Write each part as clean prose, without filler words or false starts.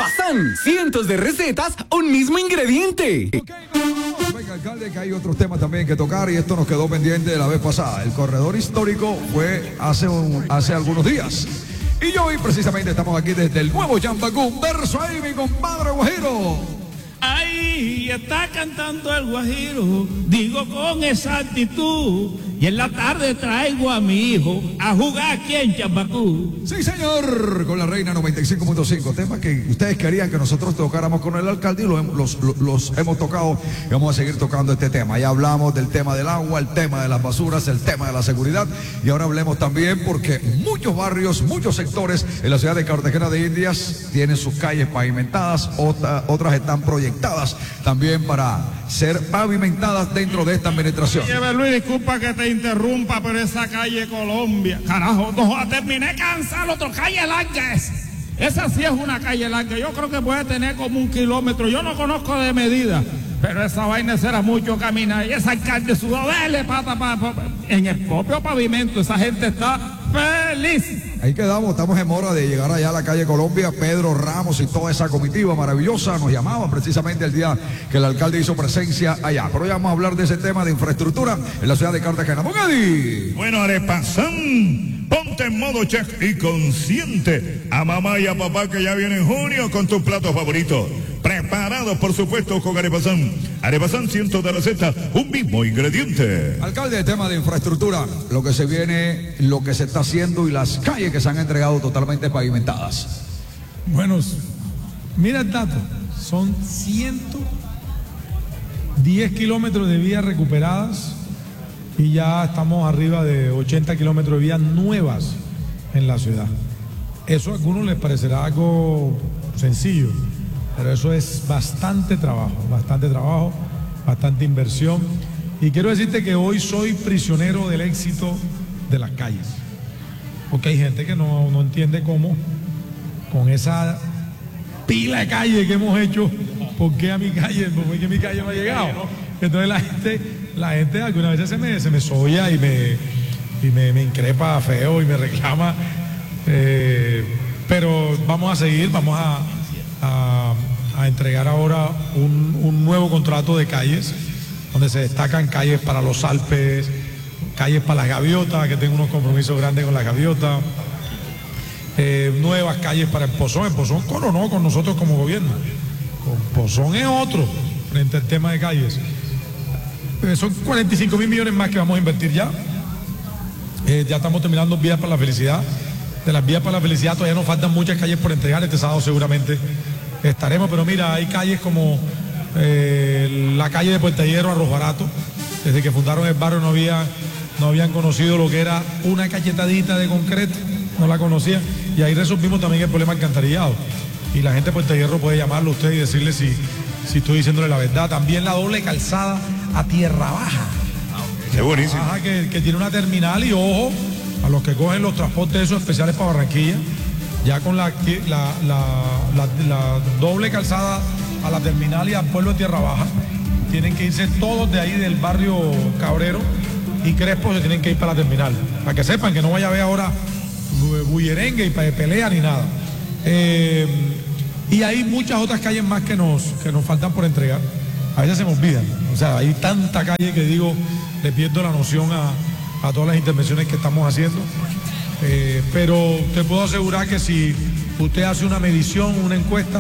Arepazán, cientos de recetas, un mismo ingrediente. Venga, alcalde, que hay otros temas también que tocar y esto nos quedó pendiente de la vez pasada. El corredor histórico fue hace algunos días. Y hoy precisamente estamos aquí desde el nuevo Yambacú. Verso ahí, mi compadre Guajiro. Ahí está cantando el guajiro, digo con exactitud. Y en la tarde traigo a mi hijo a jugar aquí en Chambacú. Sí, señor, con la Reina 95.5. Tema que ustedes querían que nosotros tocáramos con el alcalde y los hemos tocado y vamos a seguir tocando este tema. Ya hablamos del tema del agua, el tema de las basuras, el tema de la seguridad y ahora hablemos también porque muchos barrios, muchos sectores en la ciudad de Cartagena de Indias tienen sus calles pavimentadas, otras están proyectadas también para ser pavimentadas dentro de esta administración. Oye, Luis, disculpa que te interrumpa, pero esa calle Colombia, carajo, no, terminé cansado, otra calle larga esa sí es una calle larga, yo creo que puede tener como 1 kilómetro, yo no conozco de medida, pero esa vaina será mucho caminar, y esa alcalde sudó, dele pata, en el propio pavimento, esa gente está feliz. Ahí quedamos, estamos en hora de llegar allá a la calle Colombia. Pedro Ramos y toda esa comitiva maravillosa nos llamaban precisamente el día que el alcalde hizo presencia allá. Pero hoy vamos a hablar de ese tema de infraestructura en la ciudad de Cartagena. ¡Bogadi! Bueno, Arepazán, ponte en modo check y consciente a mamá y a papá que ya viene en junio con tus platos favoritos. Preparados, por supuesto, con Arepazán. Arepazán, cientos de recetas, un mismo ingrediente. Alcalde, el tema de infraestructura, lo que se viene, lo que se está haciendo y las calles que se han entregado totalmente pavimentadas. Bueno, mira el dato, son 110 kilómetros de vías recuperadas y ya estamos arriba de 80 kilómetros de vías nuevas en la ciudad. Eso a algunos les parecerá algo sencillo, pero eso es bastante trabajo, bastante inversión. Y quiero decirte que hoy soy prisionero del éxito de las calles. Porque hay gente que no entiende cómo, con esa pila de calle que hemos hecho, ¿por qué a mi calle no ha llegado? Entonces la gente algunas veces se me soya y me increpa feo y me reclama. Pero vamos a seguir, vamos a entregar ahora un nuevo contrato de calles, donde se destacan calles para los Alpes, calles para las gaviotas, que tengo unos compromisos grandes con las gaviotas, nuevas calles para el Pozón coronó con nosotros como gobierno. Pozón es otro frente al tema de calles. Son 45.000 millones más que vamos a invertir ya. Ya estamos terminando vías para la felicidad. De las vías para la felicidad todavía nos faltan muchas calles por entregar. Este sábado seguramente estaremos, pero mira, hay calles como la calle de Puerta Hierro a Arroz Barato. Desde que fundaron el barrio no habían conocido lo que era una cachetadita de concreto, no la conocían, y ahí resolvimos también el problema alcantarillado. Y la gente de Puerta Hierro puede llamarlo a usted y decirle si estoy diciéndole la verdad. También la doble calzada a Tierra Baja. Es buenísimo. Baja que tiene una terminal y ojo a los que cogen los transportes esos especiales para Barranquilla, ya con la doble calzada a la terminal y al pueblo de Tierra Baja, tienen que irse todos de ahí del barrio Cabrero y Crespo, se tienen que ir para la terminal, para que sepan que no vaya a haber ahora bullerengue y pelea ni nada. Y hay muchas otras calles más que nos faltan por entregar. A veces se me olvidan, o sea, hay tanta calle que digo, le pierdo la noción a todas las intervenciones que estamos haciendo, pero te puedo asegurar que si usted hace una medición, una encuesta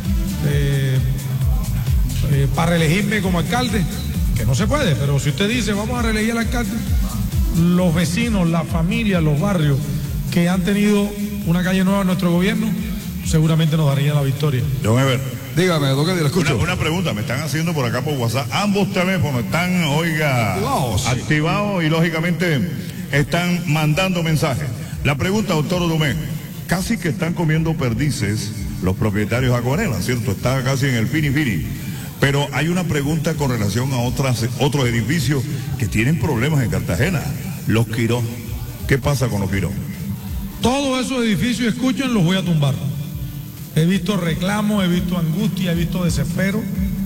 para reelegirme como alcalde, que no se puede, pero si usted dice vamos a reelegir al alcalde, los vecinos, las familias, los barrios que han tenido una calle nueva en nuestro gobierno, seguramente nos darían la victoria. Don Ever, dígame, don Eddie, lo escucho. una pregunta, me están haciendo por acá por WhatsApp, ambos teléfonos están, activados y lógicamente están mandando mensajes. La pregunta, doctor Dumé, casi que están comiendo perdices los propietarios de Acuarela, ¿cierto? Está casi en el fini. Pero hay una pregunta con relación a otros edificios que tienen problemas en Cartagena. Los Quirós. ¿Qué pasa con los Quirós? Todos esos edificios, escuchen, los voy a tumbar. He visto reclamos, he visto angustia, he visto desespero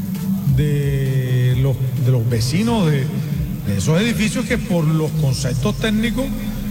de los vecinos de esos edificios que por los conceptos técnicos,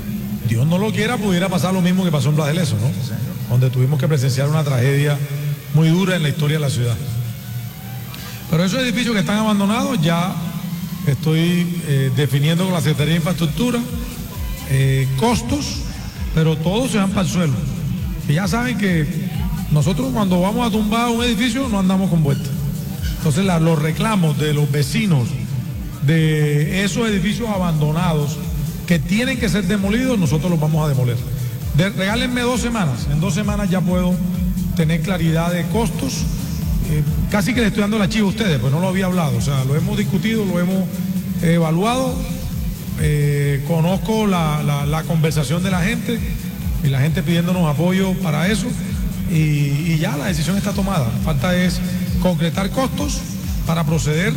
Dios no lo quiera, pudiera pasar lo mismo que pasó en Blas de Lezo, ¿no? Donde tuvimos que presenciar una tragedia muy dura en la historia de la ciudad. Pero esos edificios que están abandonados ya estoy definiendo con la Secretaría de Infraestructura costos, pero todos se van para el suelo. Y ya saben que nosotros cuando vamos a tumbar un edificio no andamos con vuelta. Entonces los reclamos de los vecinos de esos edificios abandonados que tienen que ser demolidos, nosotros los vamos a demoler. Regálenme 2 semanas, en 2 semanas ya puedo tener claridad de costos. Casi que le estoy dando la chiva a ustedes, pues no lo había hablado, o sea, lo hemos discutido, lo hemos evaluado, conozco la conversación de la gente y la gente pidiéndonos apoyo para eso y ya la decisión está tomada. Falta es concretar costos para proceder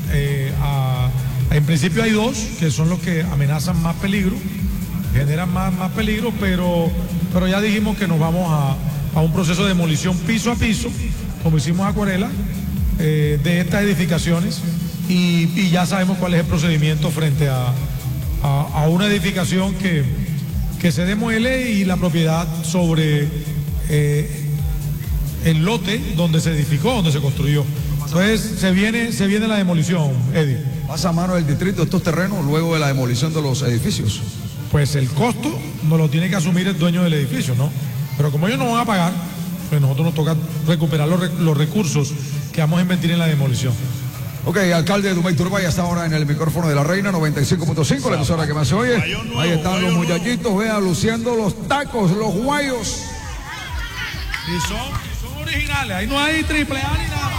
en principio hay 2 que son los que amenazan más peligro, generan más peligro, pero ya dijimos que nos vamos a un proceso de demolición piso a piso, como hicimos Acuarela, de estas edificaciones y ya sabemos cuál es el procedimiento frente a una edificación que se demuele y la propiedad sobre el lote donde se edificó, donde se construyó. Entonces se viene la demolición, Eddie. ¿Pasa a mano del distrito estos terrenos luego de la demolición de los edificios? Pues el costo no lo tiene que asumir el dueño del edificio, ¿no? Pero como ellos no van a pagar, pues nosotros nos toca recuperar los recursos que vamos a invertir en la demolición. Ok, alcalde Dumey Turbay está ahora en el micrófono de la Reina 95.5, la emisora que más se oye. Ahí están los muchachitos, vean, luciendo los tacos, los guayos. Y son originales, ahí no hay triple A ni nada.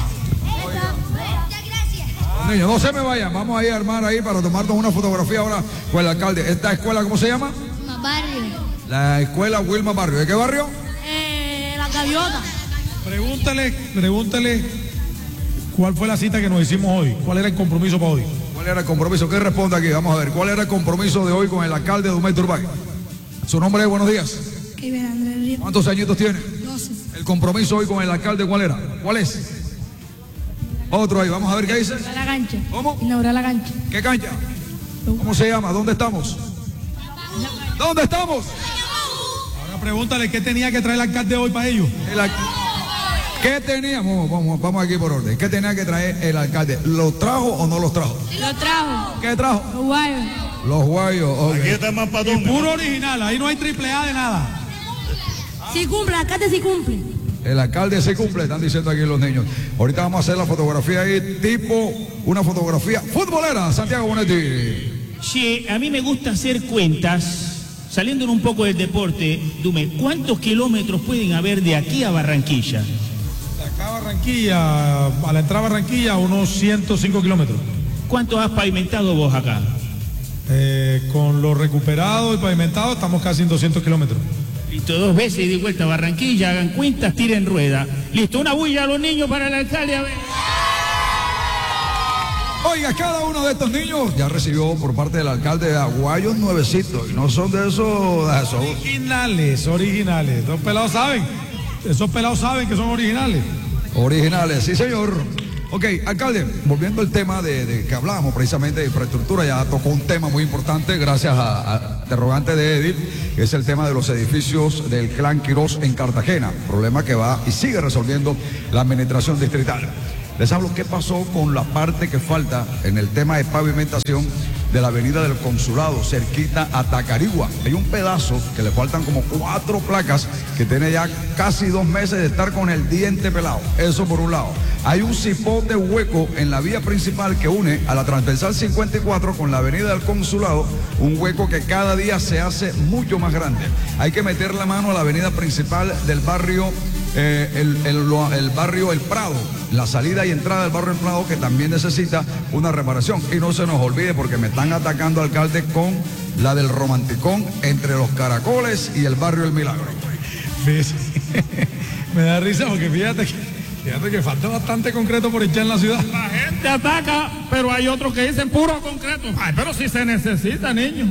Niños, no se me vayan, vamos a ir a armar ahí para tomarnos una fotografía ahora con el alcalde. ¿Esta escuela cómo se llama? Barrio. La escuela Wilma Barrio. ¿De qué barrio? La Gaviota. Pregúntale cuál fue la cita que nos hicimos hoy, cuál era el compromiso para hoy. ¿Cuál era el compromiso? ¿Qué responde aquí? Vamos a ver, ¿cuál era el compromiso de hoy con el alcalde de Dumey Turbay? Su nombre es, buenos días. Kevin Andrés Ríos. ¿Cuántos añitos tiene? 12. El compromiso hoy con el alcalde, ¿cuál era? ¿Cuál es? Otro ahí, vamos a ver qué dice. La cancha. ¿Cómo? Inaugurar la cancha. ¿Qué cancha? ¿Cómo se llama? ¿Dónde estamos? ¿Dónde estamos? Ahora pregúntale qué tenía que traer el alcalde hoy para ellos. ¿Qué teníamos? Vamos aquí por orden. ¿Qué tenía que traer el alcalde? ¿Los trajo o no los trajo? Lo trajo. ¿Qué trajo? Los guayos. Los guayos, ok. Aquí está más patón. Puro original, ahí no hay triple A de nada. Si cumple, el alcalde sí cumple. El alcalde se cumple, están diciendo aquí los niños. Ahorita vamos a hacer la fotografía ahí, tipo una fotografía futbolera, Santiago Bonetti. Sí, a mí me gusta hacer cuentas, saliendo un poco del deporte, Dume, ¿cuántos kilómetros pueden haber de aquí a Barranquilla? De acá a Barranquilla, a la entrada a Barranquilla, unos 105 kilómetros. ¿Cuánto has pavimentado vos acá? Con lo recuperado y pavimentado estamos casi en 200 kilómetros. Listo, 2 veces y de vuelta a Barranquilla, hagan cuentas, tiren rueda. Listo, una bulla a los niños para el alcalde, a ver. Oiga, cada uno de estos niños ya recibió por parte del alcalde aguayos nuevecitos y no son de esos. Originales. Esos pelados saben que son originales. Originales, sí señor. Ok, alcalde, volviendo al tema de que hablábamos precisamente de infraestructura, ya tocó un tema muy importante gracias a interrogante de Edith, que es el tema de los edificios del clan Quirós en Cartagena, problema que va y sigue resolviendo la administración distrital. Les hablo qué pasó con la parte que falta en el tema de pavimentación de la avenida del Consulado, cerquita a Tacarigua. Hay un pedazo que le faltan como 4 placas que tiene ya casi 2 meses de estar con el diente pelado. Eso por un lado. Hay un cipote hueco en la vía principal que une a la transversal 54 con la avenida del Consulado, un hueco que cada día se hace mucho más grande. Hay que meter la mano a la avenida principal del barrio el barrio El Prado, la salida y entrada del barrio El Prado, que también necesita una reparación. Y no se nos olvide, porque me están atacando, alcalde, con la del Romanticón entre los Caracoles y el barrio El Milagro. Me da risa porque fíjate que falta bastante concreto por echar en la ciudad. La gente ataca, pero hay otros que dicen puro concreto. Ay, pero si se necesita, niño.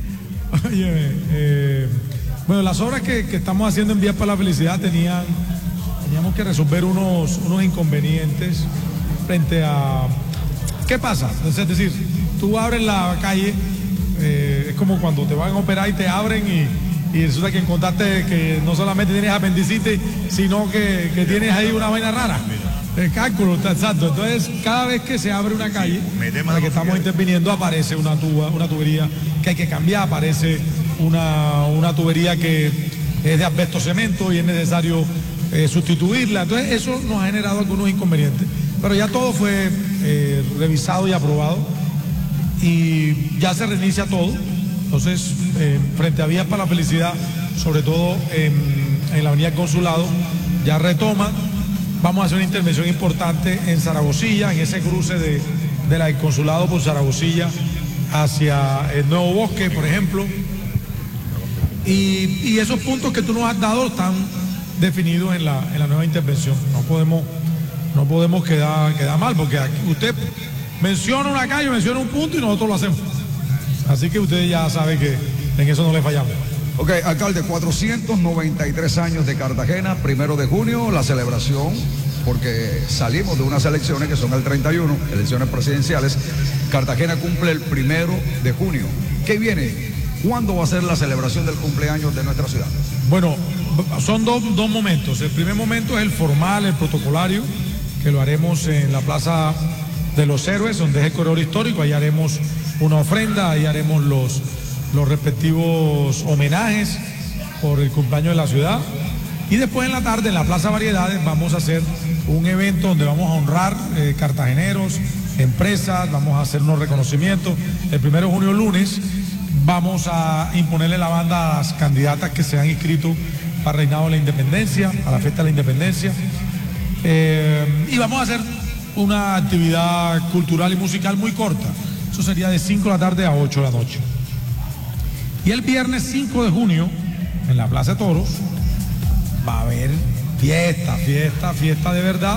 Oye, bueno, las obras que estamos haciendo en Vías para la Felicidad teníamos que resolver unos inconvenientes frente a... ¿Qué pasa? Es decir, tú abres la calle, es como cuando te van a operar y te abren y resulta que encontraste que no solamente tienes apendicitis, sino que tienes ahí una vaina rara. El cálculo, exacto. Entonces, cada vez que se abre una calle, para que estamos interviniendo, aparece una tubería que hay que cambiar, aparece una tubería que es de asbesto cemento y es necesario sustituirla. Entonces, eso nos ha generado algunos inconvenientes. Pero ya todo fue revisado y aprobado y ya se reinicia todo. Entonces, frente a Vías para la Felicidad, sobre todo en la avenida Consulado, ya retoma. Vamos a hacer una intervención importante en Zaragozilla, en ese cruce de la del Consulado por Zaragozilla hacia el Nuevo Bosque, por ejemplo. Y esos puntos que tú nos has dado están definidos en la nueva intervención. No podemos quedar mal, porque aquí usted menciona una calle, menciona un punto y nosotros lo hacemos. Así que usted ya sabe que en eso no le fallamos. Ok, alcalde, 493 años de Cartagena, 1 de junio, la celebración, porque salimos de unas elecciones que son el 31, elecciones presidenciales. Cartagena cumple el 1 de junio. ¿Qué viene? ¿Cuándo va a ser la celebración del cumpleaños de nuestra ciudad? Bueno, son dos momentos. El primer momento es el formal, el protocolario, que lo haremos en la Plaza de los Héroes, donde es el corredor histórico. Ahí haremos una ofrenda, ahí haremos los respectivos homenajes por el cumpleaños de la ciudad. Y después en la tarde, en la Plaza Variedades, vamos a hacer un evento donde vamos a honrar cartageneros, empresas, vamos a hacer unos reconocimientos. El 1 de junio, lunes, vamos a imponerle la banda a las candidatas que se han inscrito para el reinado de la independencia, a la fiesta de la independencia. Y vamos a hacer una actividad cultural y musical muy corta. Eso sería de 5 de la tarde a 8 de la noche. Y el viernes 5 de junio, en la Plaza de Toros, va a haber fiesta de verdad.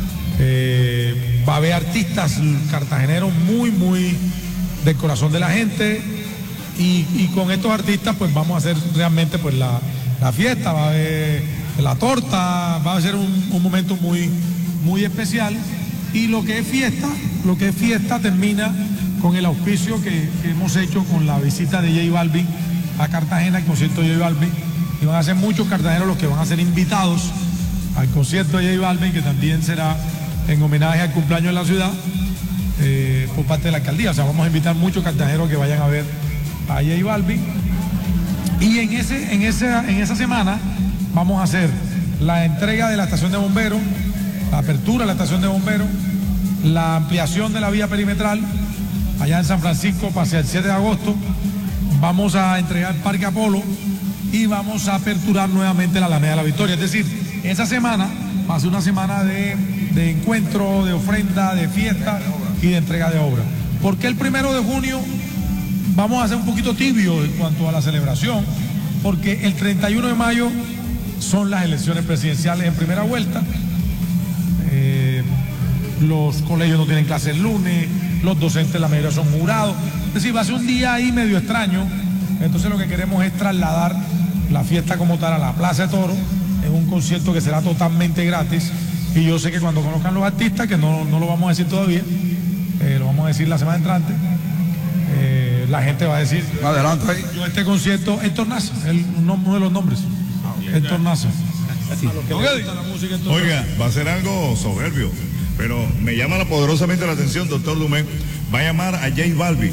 Va a haber artistas cartageneros muy del corazón de la gente. Y con estos artistas pues vamos a hacer realmente pues la fiesta, va a haber la torta, va a ser un momento muy especial. Y lo que es fiesta termina con el auspicio que hemos hecho con la visita de J Balvin a Cartagena, el concierto de J Balvin. Y van a ser muchos cartageneros los que van a ser invitados al concierto de J Balvin, que también será en homenaje al cumpleaños de la ciudad por parte de la alcaldía. O sea, vamos a invitar muchos cartageneros que vayan a ver a J Balvin. Y en esa semana vamos a hacer la entrega de la estación de bomberos, la apertura de la estación de bomberos, la ampliación de la vía perimetral allá en San Francisco hacia el 7 de agosto. Vamos a entregar el Parque Apolo y vamos a aperturar nuevamente la Alameda de la Victoria. Es decir, esa semana va a ser una semana de encuentro, de ofrenda, de fiesta y de entrega de obra. ¿Por qué el 1 de junio vamos a ser un poquito tibio en cuanto a la celebración? Porque el 31 de mayo son las elecciones presidenciales en primera vuelta. Los colegios no tienen clase el lunes, los docentes la mayoría son jurados. Es decir, va a ser un día ahí medio extraño. Entonces lo que queremos es trasladar la fiesta como tal a la Plaza de Toros, en un concierto que será totalmente gratis. Y yo sé que cuando conozcan los artistas, que no lo vamos a decir todavía, lo vamos a decir la semana entrante, la gente va a decir, adelante ahí. Yo este concierto, Héctor Nasa, uno de los nombres, Héctor Nasa. Sí. Oiga, va a ser algo soberbio, pero me llama poderosamente la atención, doctor Dumé. Va a llamar a J Balvin